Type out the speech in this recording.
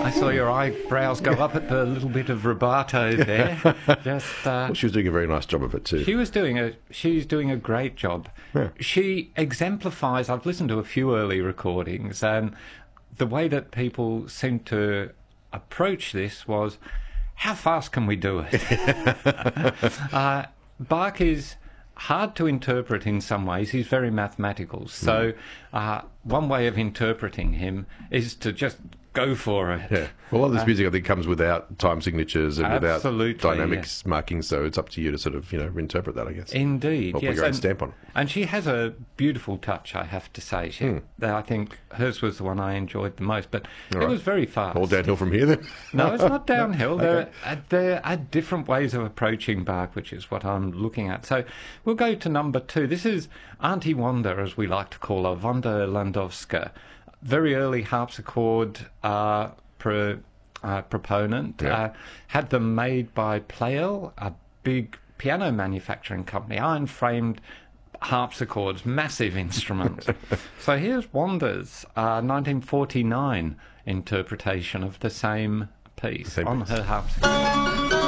I saw your eyebrows go up at the little bit of rubato there. Well, she was doing a very nice job of it too. She's doing a great job. Yeah. She exemplifies. I've listened to a few early recordings, and the way that people seem to approach this was, how fast can we do it? Bach is hard to interpret in some ways. He's very mathematical. So one way of interpreting him is to just go for it. Yeah. Well, a lot of this music, I think, comes without time signatures and without dynamics markings, so it's up to you to sort of, interpret that, I guess. Indeed, or yes. put your own stamp on it. And she has a beautiful touch, I have to say. I think hers was the one I enjoyed the most, but it was very fast. All downhill from here, then? No, it's not downhill. Okay. There are different ways of approaching Bach, which is what I'm looking at. So we'll go to number 2. This is Auntie Wanda, as we like to call her, Wanda Landowska. Very early harpsichord proponent. Yeah. Had them made by Pleyel, a big piano manufacturing company. Iron-framed harpsichords, massive instrument. So here's Wanda's 1949 interpretation of the same piece on her harpsichord.